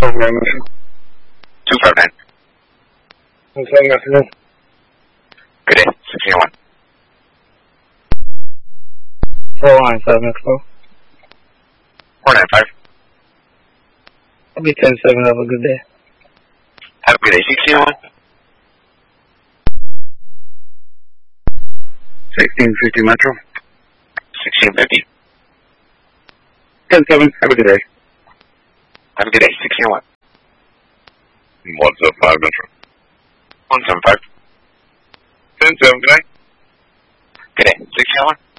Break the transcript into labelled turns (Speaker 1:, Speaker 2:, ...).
Speaker 1: 179.
Speaker 2: 259.
Speaker 1: 17 afternoon.
Speaker 2: Good day. 1601.
Speaker 1: 495 Mexico.
Speaker 2: 495.
Speaker 1: I'll be 10-7. Have a good day.
Speaker 2: Have a good day. 1601.
Speaker 1: 1650 Metro.
Speaker 2: 1650.
Speaker 1: 10-7. Have a good day.
Speaker 2: Have a good day. 1601.
Speaker 3: 175 Metro.
Speaker 2: 175.
Speaker 3: 10-7, good night.
Speaker 2: Good day. 1601.